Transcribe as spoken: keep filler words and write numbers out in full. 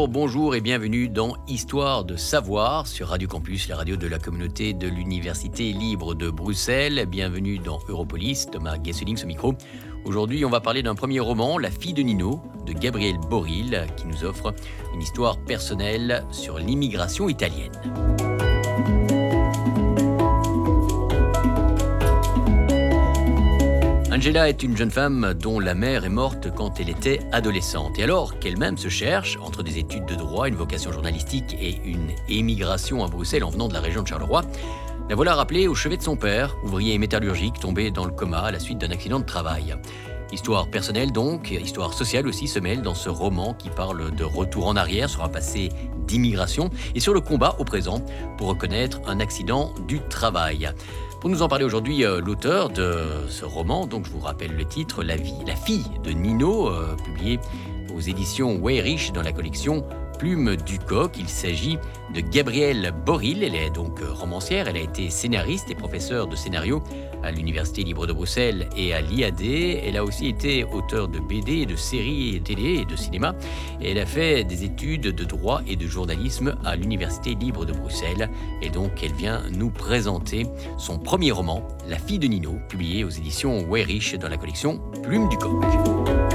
Bonjour, bonjour et bienvenue dans Histoire de savoir sur Radio Campus, la radio de la communauté de l'Université libre de Bruxelles. Bienvenue dans Europolis, Thomas Gesselings au micro. Aujourd'hui, on va parler d'un premier roman, La fille de Nino, de Gabriel Boril, qui nous offre une histoire personnelle sur l'immigration italienne. Angela est une jeune femme dont la mère est morte quand elle était adolescente. Et alors qu'elle-même se cherche entre des études de droit, une vocation journalistique et une émigration à Bruxelles en venant de la région de Charleroi, la voilà rappelée au chevet de son père, ouvrier métallurgique tombé dans le coma à la suite d'un accident de travail. Histoire personnelle donc, histoire sociale aussi se mêle dans ce roman qui parle de retour en arrière sur un passé d'immigration et sur le combat au présent pour reconnaître un accident du travail. Pour nous en parler aujourd'hui, euh, l'auteur de ce roman, donc je vous rappelle le titre, La, vie, la fille de Nino, euh, publié aux éditions Weyrich dans la collection Plume du Coq. Il s'agit de Gabrielle Boril. Elle est donc romancière, elle a été scénariste et professeure de scénario à l'Université libre de Bruxelles et à l'I A D. Elle a aussi été auteure de B D, de séries télé et de cinéma. Et elle a fait des études de droit et de journalisme à l'Université libre de Bruxelles. Et donc, elle vient nous présenter son premier roman, La fille de Nino, publié aux éditions Weyrich dans la collection Plume du Coq.